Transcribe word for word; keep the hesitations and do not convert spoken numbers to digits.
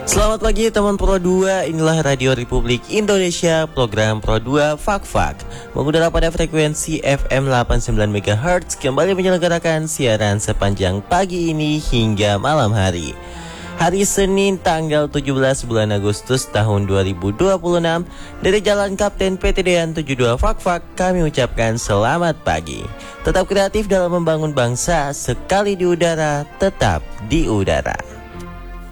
Selamat pagi teman Pro dua, inilah Radio Republik Indonesia, program Pro dua Fak Fak mengudara pada frekuensi F M delapan puluh sembilan megahertz, kembali menyelenggarakan siaran sepanjang pagi ini hingga malam hari. Hari Senin tanggal tujuh belas bulan Agustus tahun dua ribu dua puluh enam, dari Jalan Kapten P T D N tujuh puluh dua Fak Fak kami ucapkan selamat pagi. Tetap kreatif dalam membangun bangsa, sekali di udara, tetap di udara.